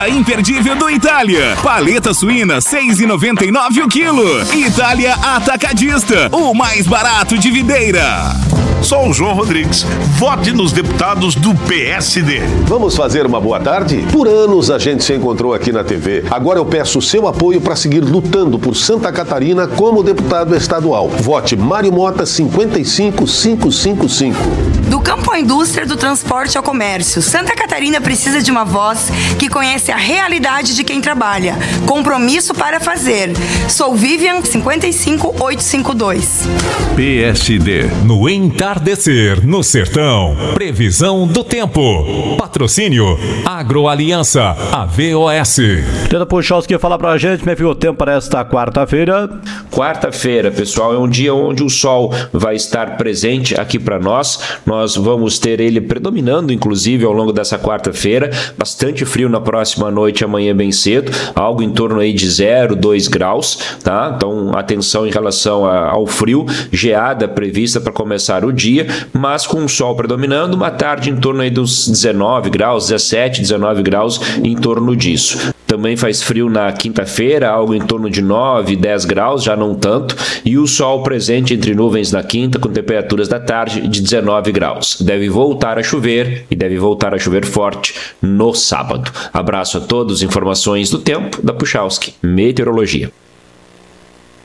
A imperdível do Itália. Paleta suína, R$ 6,99 o quilo. Itália Atacadista, o mais barato de Videira. Sou o João Rodrigues. Vote nos deputados do PSD. Vamos fazer uma boa tarde? Por anos a gente se encontrou aqui na TV. Agora eu peço o seu apoio para seguir lutando por Santa Catarina como deputado estadual. Vote Mário Mota 55555. Do campo à indústria, do transporte ao comércio, Santa Catarina precisa de uma voz que conhece a realidade de quem trabalha. Compromisso para fazer. Sou Vivian 55852. PSD. No entardecer no sertão. Previsão do tempo. Patrocínio Agroaliança, a VOS. Tenta puxar os que falar pra gente, como é que o tempo para esta quarta-feira? Quarta-feira, pessoal, é um dia onde o sol vai estar presente aqui para nós. Nós vamos ter ele predominando, inclusive, ao longo dessa quarta-feira. Bastante frio na próxima noite, amanhã bem cedo, algo em torno aí de 0, 2 graus, tá? Então, atenção em relação ao frio, geada prevista para começar o dia, mas com o sol predominando, uma tarde em torno aí dos 19 graus, 17, 19 graus, em torno disso. Também faz frio na quinta-feira, algo em torno de 9, 10 graus, já não tanto, e o sol presente entre nuvens na quinta, com temperaturas da tarde de 19 graus. Deve voltar a chover, e deve voltar a chover forte no sábado. Abraço a todos, informações do tempo da Puchalski Meteorologia.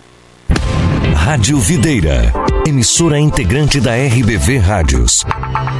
Rádio Videira, emissora integrante da RBV Rádios.